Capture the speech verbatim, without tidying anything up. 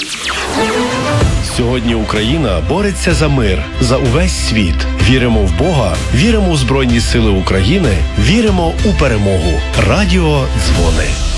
Сьогодні Україна бореться за мир, за увесь світ. Віримо в Бога, віримо в Збройні Сили України, віримо у перемогу. Радіо Дзвони.